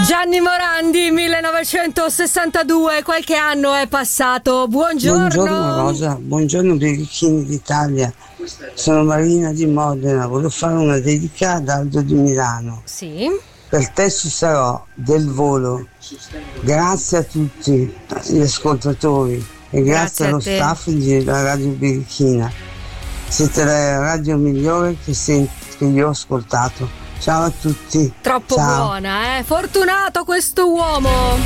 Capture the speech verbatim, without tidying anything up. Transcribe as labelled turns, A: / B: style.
A: Gianni Morandi, millenovecentosessantadue, qualche anno è passato. Buongiorno.
B: Buongiorno Rosa, buongiorno Birichini d'Italia. Sono Marina di Modena, volevo fare una dedica ad Aldo di Milano.
A: Sì.
B: Per te ci sarò del volo. Grazie a tutti gli ascoltatori e grazie, grazie allo staff della Radio Birichina. Siete la radio migliore che, sent- che io ho ascoltato. Ciao a tutti.
A: Troppo
B: Ciao.
A: Buona, eh? Fortunato questo uomo.